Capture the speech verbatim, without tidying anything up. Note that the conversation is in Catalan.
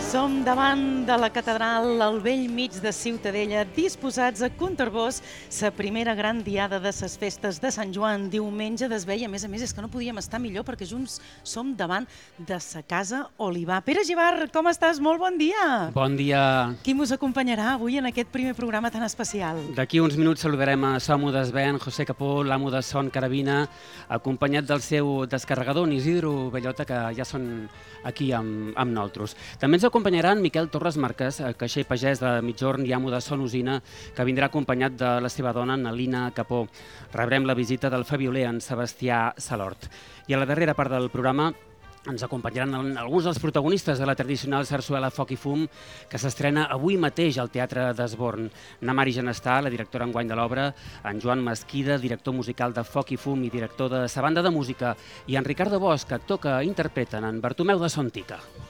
Som davant de la catedral al vell mig de Ciutadella, disposats a contar-vos la primera gran diada de les festes de Sant Joan, diumenge d'Esveia. A més a més, és que no podíem estar millor perquè junts som davant de sa casa Olivar. Pere Gibart, com estàs? Molt bon dia! Bon dia! Qui mos acompanyarà avui en aquest primer programa tan especial? D'aquí uns minuts saludarem a l'amo d'Esven, José Capó, l'amo de Son Carabina, acompanyat del seu descarregador, en Isidro Bellota, que ja són aquí amb, amb nosaltres. També ens acompanyaran Miquel Torres Marques, caixer pagès de Migjorn i amo de Son Usina, que vindrà acompanyat de la seva dona, Nalina Capó. Rebrem la visita del Fabioler, en Sebastià Salort. I a la darrera part del programa ens acompanyaran alguns dels protagonistes de la tradicional sarsuela Foc i Fum, que s'estrena avui mateix al Teatre d'Esborn. Na Mari Genestà, la directora enguany de l'obra, en Joan Mesquida, director musical de Foc i Fum i director de sa banda de música, i en Ricardo Bosch, actor que interpreten en Bartomeu de Sontica.